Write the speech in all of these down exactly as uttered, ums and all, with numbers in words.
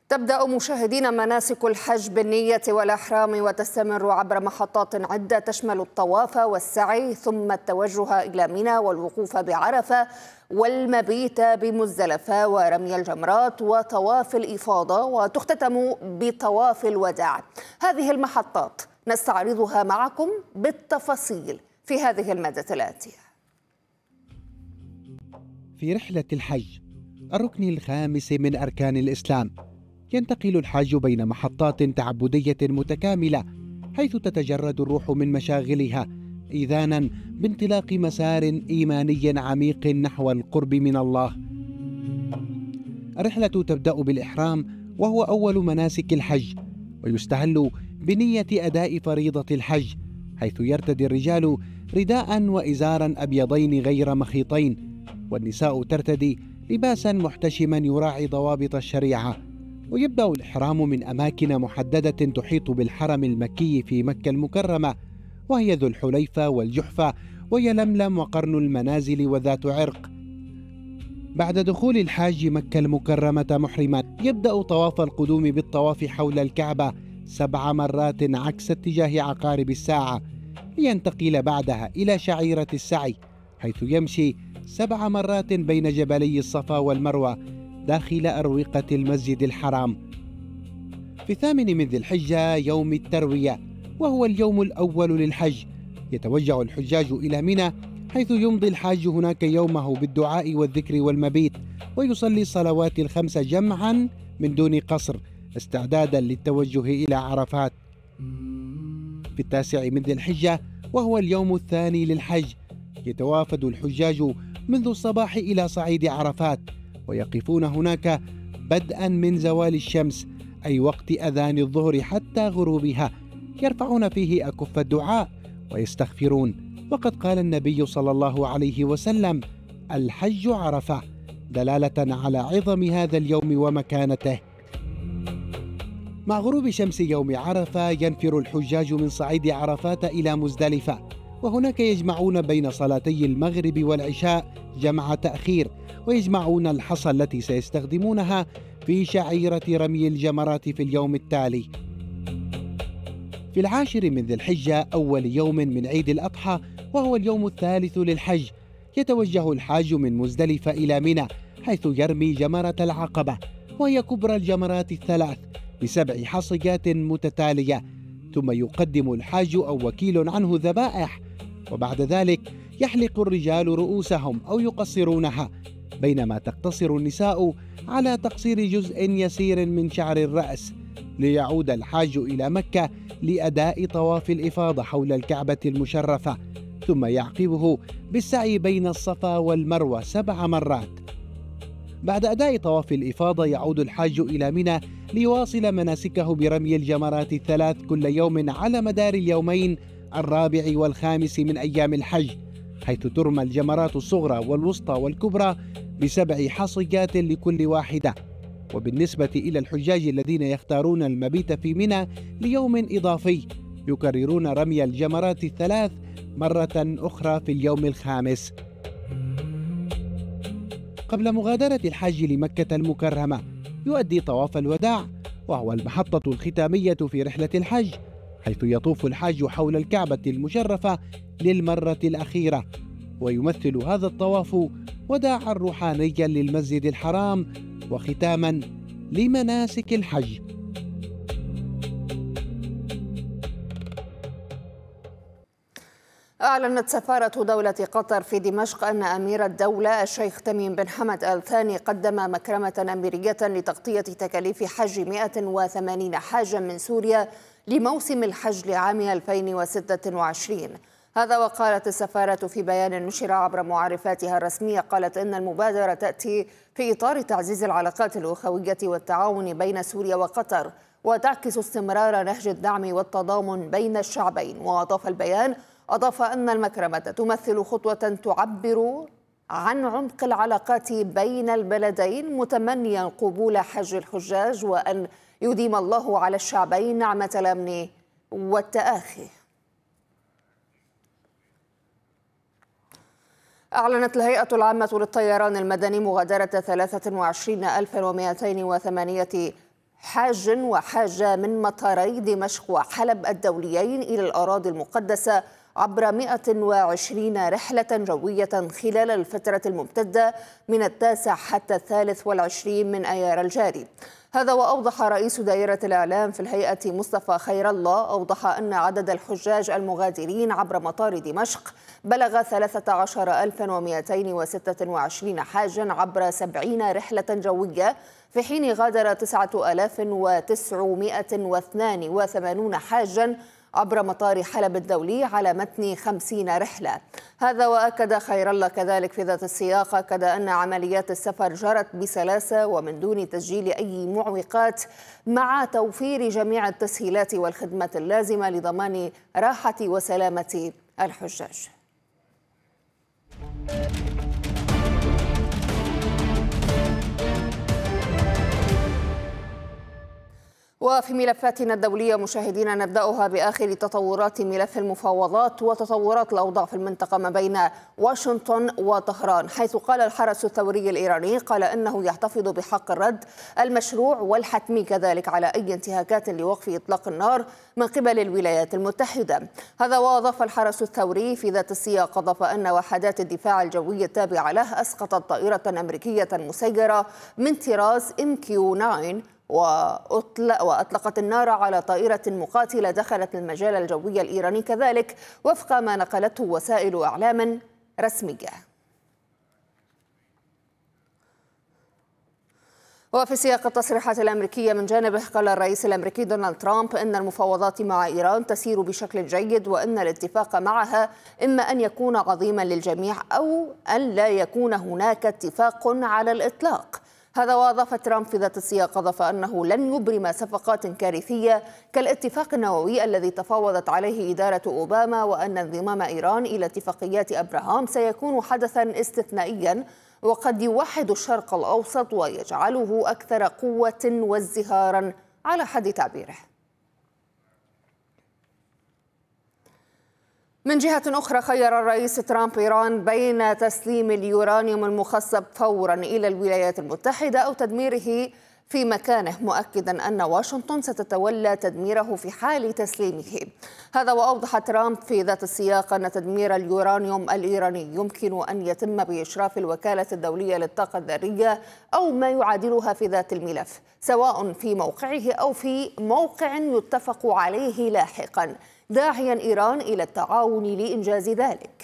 تبدأ مشاهدين مناسك الحج بالنية والإحرام وتستمر عبر محطات عدة تشمل الطواف والسعي ثم التوجه إلى منى والوقوف بعرفة والمبيت بمزدلفة ورمي الجمرات وطواف الإفاضة، وتختتم بطواف الوداع. هذه المحطات نستعرضها معكم بالتفاصيل في هذه المادة الآتية. في رحلة الحج الركن الخامس من أركان الإسلام، ينتقل الحاج بين محطات تعبدية متكاملة، حيث تتجرد الروح من مشاغلها إذانا بانطلاق مسار إيماني عميق نحو القرب من الله. الرحلة تبدأ بالإحرام وهو أول مناسك الحج، ويستهل بنية أداء فريضة الحج، حيث يرتدي الرجال رداء وإزارا أبيضين غير مخيطين، والنساء ترتدي لباسا محتشما يراعي ضوابط الشريعة. ويبدأ الإحرام من أماكن محددة تحيط بالحرم المكي في مكة المكرمة، وهي ذو الحليفة والجحفة ويلملم وقرن المنازل وذات عرق. بعد دخول الحاج مكة المكرمة محرما، يبدأ طواف القدوم بالطواف حول الكعبة سبع مرات عكس اتجاه عقارب الساعة، لينتقل بعدها إلى شعيرة السعي، حيث يمشي سبع مرات بين جبلي الصفا والمروة داخل أروقة المسجد الحرام. في الثامن من ذي الحجة يوم التروية، وهو اليوم الأول للحج، يتوجه الحجاج إلى منى، حيث يمضي الحاج هناك يومه بالدعاء والذكر والمبيت، ويصلي الصلوات الخمس جمعا من دون قصر استعدادا للتوجه إلى عرفات. في التاسع من ذي الحجة، وهو اليوم الثاني للحج، يتوافد الحجاج منذ الصباح إلى صعيد عرفات، ويقفون هناك بدءا من زوال الشمس، أي وقت أذان الظهر حتى غروبها، يرفعون فيه أكف الدعاء ويستغفرون. وقد قال النبي صلى الله عليه وسلم: الحج عرفة، دلالة على عظم هذا اليوم ومكانته. مع غروب شمس يوم عرفة ينفر الحجاج من صعيد عرفات إلى مزدلفة، وهناك يجمعون بين صلاتي المغرب والعشاء جمع تأخير، ويجمعون الحصى التي سيستخدمونها في شعيرة رمي الجمرات في اليوم التالي. في العاشر من ذي الحجة أول يوم من عيد الأضحى، وهو اليوم الثالث للحج، يتوجه الحاج من مزدلفة إلى منى، حيث يرمي جمرة العقبة، وهي كبرى الجمرات الثلاث بسبع حصيات متتالية، ثم يقدم الحاج أو وكيل عنه ذبائح، وبعد ذلك يحلق الرجال رؤوسهم أو يقصرونها، بينما تقتصر النساء على تقصير جزء يسير من شعر الرأس، ليعود الحاج إلى مكة لأداء طواف الإفاضة حول الكعبة المشرفة، ثم يعقبه بالسعي بين الصفا والمروة سبع مرات. بعد أداء طواف الإفاضة يعود الحاج إلى منى ليواصل مناسكه برمي الجمرات الثلاث كل يوم على مدار اليومين الرابع والخامس من أيام الحج، حيث ترمى الجمرات الصغرى والوسطى والكبرى بسبع حصيات لكل واحدة. وبالنسبة إلى الحجاج الذين يختارون المبيت في منى ليوم إضافي، يكررون رمي الجمرات الثلاث مرة أخرى في اليوم الخامس. قبل مغادرة الحاج لمكة المكرمة يؤدي طواف الوداع، وهو المحطة الختامية في رحلة الحج، حيث يطوف الحاج حول الكعبة المشرفة للمرة الأخيرة، ويمثل هذا الطواف وداعا روحانيا للمسجد الحرام وختاما لمناسك الحج. أعلنت سفارة دولة قطر في دمشق أن أمير الدولة الشيخ تميم بن حمد آل ثاني قدم مكرمة أميرية لتغطية تكاليف حج مئة وثمانين حاجا من سوريا لموسم الحج لعام ألفين وستة وعشرين. هذا وقالت السفارة في بيان نشر عبر معرفاتها الرسمية، قالت إن المبادرة تأتي في إطار تعزيز العلاقات الأخوية والتعاون بين سوريا وقطر، وتعكس استمرار نهج الدعم والتضامن بين الشعبين. وأضاف البيان أضاف أن المكرمة تمثل خطوة تعبر عن عمق العلاقات بين البلدين، متمنيا قبول حج الحجاج وأن يديم الله على الشعبين نعمة الأمن والتآخي. أعلنت الهيئة العامة للطيران المدني مغادرة ثلاثة وعشرين ألفا ومئتين وثمانية حاج وحاجة من مطاري دمشق وحلب الدوليين إلى الأراضي المقدسة عبر مئة وعشرين رحلة جوية خلال الفترة الممتدة من التاسع حتى الثالث والعشرين من أيار الجاري. هذا وأوضح رئيس دائرة الإعلام في الهيئة مصطفى خير الله أوضح أن عدد الحجاج المغادرين عبر مطار دمشق بلغ ثلاثة عشر ألفا ومئتين وستة وعشرين حاجا عبر سبعين رحلة جوية، في حين غادر تسعة آلاف وتسعمئة واثنين وثمانين حاجا عبر مطار حلب الدولي على متن خمسين رحلة. هذا وأكد خير الله كذلك في ذات السياق أكد أن عمليات السفر جرت بسلاسة ومن دون تسجيل أي معوقات، مع توفير جميع التسهيلات والخدمات اللازمة لضمان راحة وسلامة الحجاج. وفي ملفاتنا الدولية مشاهدينا نبدأها بآخر تطورات ملف المفاوضات وتطورات الأوضاع في المنطقة ما بين واشنطن وطهران، حيث قال الحرس الثوري الإيراني قال إنه يحتفظ بحق الرد المشروع والحتمي كذلك على أي انتهاكات لوقف إطلاق النار من قبل الولايات المتحدة. هذا وأضاف الحرس الثوري في ذات السياق أضاف أن وحدات الدفاع الجوي التابعة له أسقطت طائرة أمريكية مسيرة من طراز إم كيو تسعة وأطلقت النار على طائرة مقاتلة دخلت المجال الجوي الإيراني كذلك، وفق ما نقلته وسائل إعلام رسمية. وفي سياق التصريحات الأمريكية من جانبه قال الرئيس الأمريكي دونالد ترامب إن المفاوضات مع إيران تسير بشكل جيد، وأن الاتفاق معها إما أن يكون عظيما للجميع أو أن لا يكون هناك اتفاق على الإطلاق. هذا وأضاف ترامب في ذات السياق أضاف أنه لن يبرم صفقات كارثية كالاتفاق النووي الذي تفاوضت عليه إدارة أوباما، وأن انضمام إيران إلى اتفاقيات أبراهام سيكون حدثا استثنائيا وقد يوحد الشرق الأوسط ويجعله أكثر قوة وازدهارا على حد تعبيره. من جهة أخرى خير الرئيس ترامب إيران بين تسليم اليورانيوم المخصب فورا إلى الولايات المتحدة أو تدميره في مكانه، مؤكدا أن واشنطن ستتولى تدميره في حال تسليمه. هذا وأوضح ترامب في ذات السياق أن تدمير اليورانيوم الإيراني يمكن أن يتم بإشراف الوكالة الدولية للطاقة الذرية أو ما يعادلها في ذات الملف، سواء في موقعه أو في موقع يتفق عليه لاحقا، داعيا إيران إلى التعاون لإنجاز ذلك.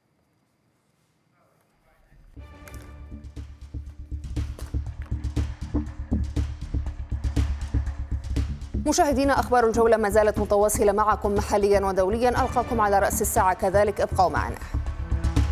مشاهدينا، أخبار الجولة ما زالت متواصلة معكم محليا ودوليا، ألقاكم على رأس الساعة كذلك، ابقوا معنا.